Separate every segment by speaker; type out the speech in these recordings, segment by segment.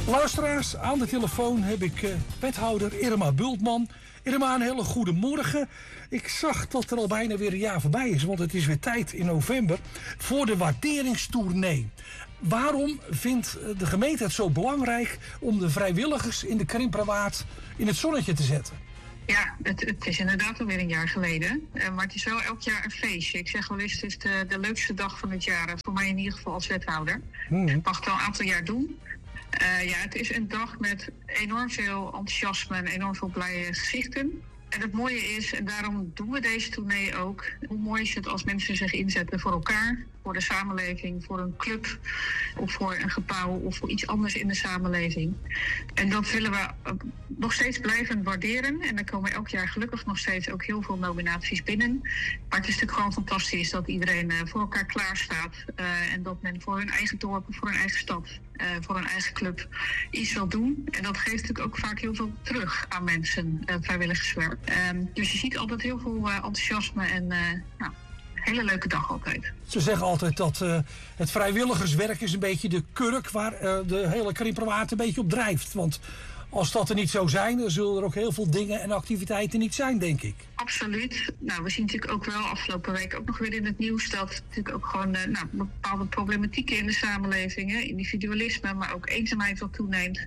Speaker 1: Luisteraars, aan de telefoon heb ik wethouder Irma Bultman. Irma, een hele goede morgen. Ik zag dat er al bijna weer een jaar voorbij is, want het is weer tijd in november voor de waarderingstournee. Waarom vindt de gemeente het zo belangrijk om de vrijwilligers in de Krimperwaard in het zonnetje te zetten?
Speaker 2: Ja, het is inderdaad alweer een jaar geleden. Maar het is wel elk jaar een feestje. Ik zeg wel eens, het is de leukste dag van het jaar. Voor mij in ieder geval als wethouder. Ik mag het al een aantal jaar doen. Het is een dag met enorm veel enthousiasme en enorm veel blije gezichten. En het mooie is, en daarom doen we deze tournee ook, hoe mooi is het als mensen zich inzetten voor elkaar, voor de samenleving, voor een club of voor een gebouw of voor iets anders in de samenleving. En dat willen we nog steeds blijven waarderen. En er komen elk jaar gelukkig nog steeds ook heel veel nominaties binnen. Maar het is natuurlijk gewoon fantastisch dat iedereen voor elkaar klaar staat. En dat men voor hun eigen dorp, voor hun eigen stad, voor hun eigen club iets wil doen. En dat geeft natuurlijk ook vaak heel veel terug aan mensen, vrijwilligerswerk. Dus je ziet altijd heel veel enthousiasme en hele leuke dag altijd.
Speaker 1: Ze zeggen altijd dat het vrijwilligerswerk is een beetje de kurk waar de hele Krimperwaard een beetje op drijft. Want als dat er niet zou zijn, dan zullen er ook heel veel dingen en activiteiten niet zijn, denk ik.
Speaker 2: Absoluut. Nou, we zien natuurlijk ook wel afgelopen week ook nog weer in het nieuws dat natuurlijk ook gewoon bepaalde problematieken in de samenleving, individualisme, maar ook eenzaamheid wat toeneemt.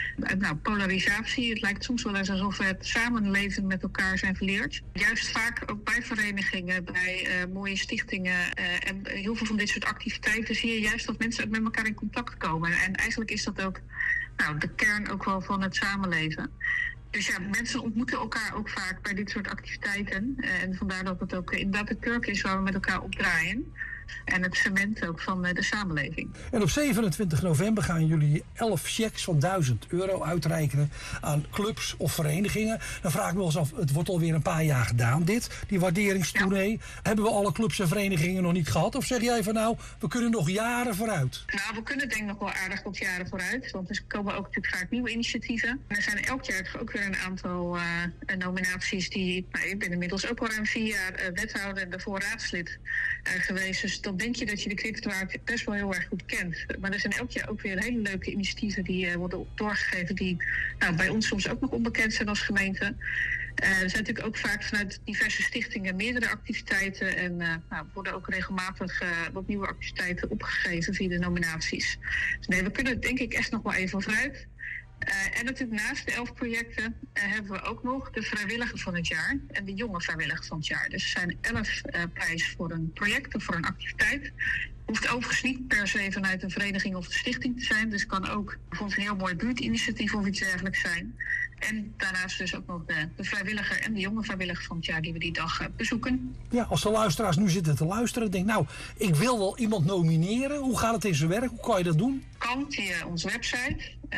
Speaker 2: Polarisatie. Het lijkt soms wel eens alsof we het samenleven met elkaar zijn verleerd. Juist vaak ook bij verenigingen, bij mooie stichtingen en heel veel van dit soort activiteiten zie je juist dat mensen met elkaar in contact komen. En eigenlijk is dat ook de kern ook wel van het samenleven. Dus ja, mensen ontmoeten elkaar ook vaak bij dit soort activiteiten. En vandaar dat het ook inderdaad de kurk is waar we met elkaar opdraaien. En het cement ook van de samenleving.
Speaker 1: En op 27 november gaan jullie 11 cheques van €1000 uitreiken aan clubs of verenigingen. Dan vraag ik me wel eens af, het wordt alweer een paar jaar gedaan die waarderingstournee. Ja. Hebben we alle clubs en verenigingen nog niet gehad? Of zeg jij van we kunnen nog jaren vooruit?
Speaker 2: Nou, we kunnen denk ik nog wel aardig tot jaren vooruit. Want er komen ook natuurlijk vaak nieuwe initiatieven. Er zijn elk jaar ook weer een aantal nominaties die... ik ben inmiddels ook al ruim 4 jaar wethouder en daarvoor raadslid geweest. Dus dan denk je dat je de Krimperwaard best wel heel erg goed kent. Maar er zijn elk jaar ook weer hele leuke initiatieven die worden doorgegeven die bij ons soms ook nog onbekend zijn als gemeente. Er zijn natuurlijk ook vaak vanuit diverse stichtingen meerdere activiteiten en worden ook regelmatig wat nieuwe activiteiten opgegeven via de nominaties. Dus nee, we kunnen denk ik echt nog wel even vooruit. En natuurlijk naast de 11 projecten hebben we ook nog de vrijwilliger van het jaar en de jonge vrijwilliger van het jaar. Dus er zijn 11 prijzen voor een project of voor een activiteit. Hoeft overigens niet per se vanuit een vereniging of een stichting te zijn. Dus het kan ook bijvoorbeeld een heel mooi buurtinitiatief of iets dergelijks zijn. En daarnaast dus ook nog de vrijwilliger en de jonge vrijwilliger van het jaar die we die dag bezoeken.
Speaker 1: Ja, als de luisteraars nu zitten te luisteren, denk ik wil wel iemand nomineren. Hoe gaat het in zijn werk? Hoe kan je dat doen?
Speaker 2: Kan via onze website,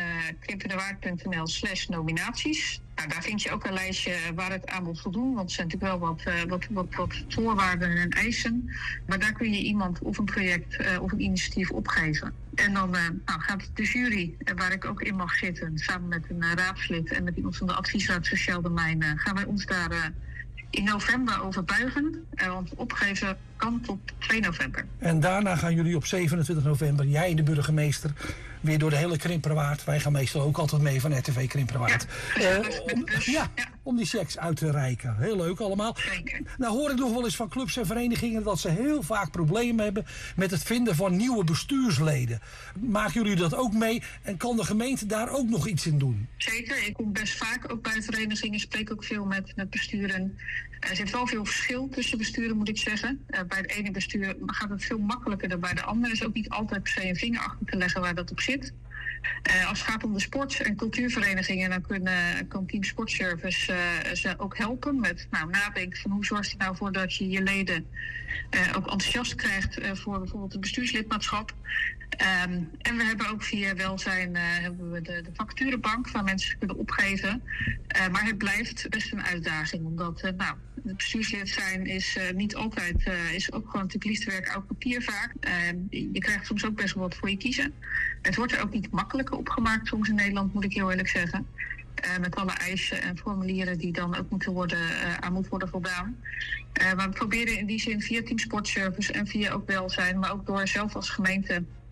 Speaker 2: krimperwaard.nl/nominaties. Daar vind je ook een lijstje waar het aan moet voldoen. Want er zijn natuurlijk wel wat voorwaarden en eisen. Maar daar kun je iemand of een project of een initiatief opgeven. En dan gaat de jury, waar ik ook in mag zitten, samen met een raadslid en met iemand van de adviesraad Sociaal Domein, gaan wij ons daar in november over buigen. Want opgeven kan tot 2 november.
Speaker 1: En daarna gaan jullie op 27 november, jij en de burgemeester, weer door de hele Krimperwaard. Wij gaan meestal ook altijd mee van RTV Krimperwaard. Om die checks uit te reiken. Heel leuk allemaal.
Speaker 2: Zeker.
Speaker 1: Nou hoor ik nog wel eens van clubs en verenigingen dat ze heel vaak problemen hebben met het vinden van nieuwe bestuursleden. Maken jullie dat ook mee en kan de gemeente daar ook nog iets in doen?
Speaker 2: Zeker. Ik kom best vaak ook bij verenigingen, spreek ook veel met besturen. Er zit wel veel verschil tussen besturen, moet ik zeggen. Bij het ene bestuur gaat het veel makkelijker dan bij de andere. Er is ook niet altijd per se een vinger achter te leggen waar dat op zit. Als het gaat om de sport- en cultuurverenigingen, dan kan Team Sportservice ze ook helpen met nadenken van hoe zorg je nou voor dat je je leden ook enthousiast krijgt voor bijvoorbeeld het bestuurslidmaatschap. En we hebben ook via welzijn hebben we de vacaturebank waar mensen kunnen opgeven. Maar het blijft best een uitdaging, omdat het bestuurslid zijn is niet altijd, is ook gewoon natuurlijk liefdewerk oud papier vaak. Je krijgt soms ook best wel wat voor je kiezen. Het wordt er ook niet makkelijker opgemaakt soms in Nederland, moet ik heel eerlijk zeggen. Met alle eisen en formulieren die dan ook aan moeten worden voldaan. Maar we proberen in die zin via Team Sportservice en via ook welzijn, maar ook door zelf als gemeente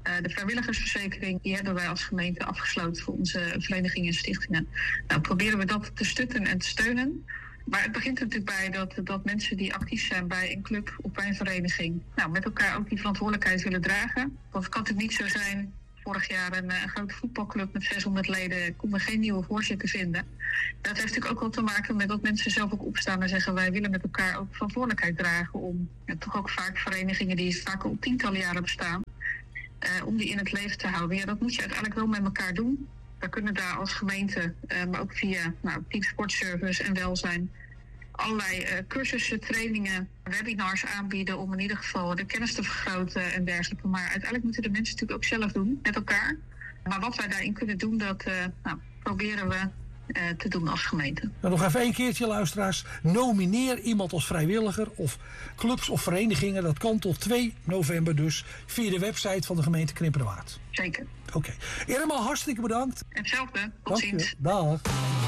Speaker 2: De vrijwilligersverzekering, die hebben wij als gemeente afgesloten voor onze verenigingen en stichtingen. Nou, proberen we dat te stutten en te steunen. Maar het begint er natuurlijk bij dat mensen die actief zijn bij een club of bij een vereniging, nou, met elkaar ook die verantwoordelijkheid willen dragen. Want het kan natuurlijk niet zo zijn, vorig jaar een grote voetbalclub met 600 leden kon er geen nieuwe voorzitter vinden. Dat heeft natuurlijk ook wel te maken met dat mensen zelf ook opstaan en zeggen wij willen met elkaar ook verantwoordelijkheid dragen om toch ook vaak verenigingen die vaak al tientallen jaren bestaan, om die in het leven te houden. Ja, dat moet je uiteindelijk wel met elkaar doen. We kunnen daar als gemeente, maar ook via Team Sportservice en welzijn, allerlei cursussen, trainingen, webinars aanbieden om in ieder geval de kennis te vergroten en dergelijke. Maar uiteindelijk moeten de mensen natuurlijk ook zelf doen, met elkaar. Maar wat wij daarin kunnen doen, dat proberen we te doen als gemeente.
Speaker 1: Nou, nog even 1 keertje, luisteraars. Nomineer iemand als vrijwilliger of clubs of verenigingen. Dat kan tot 2 november dus via de website van de gemeente Krimpenerwaard.
Speaker 2: Zeker.
Speaker 1: Oké. Irma, hartstikke bedankt.
Speaker 2: Hetzelfde. Tot ziens.
Speaker 1: Dag.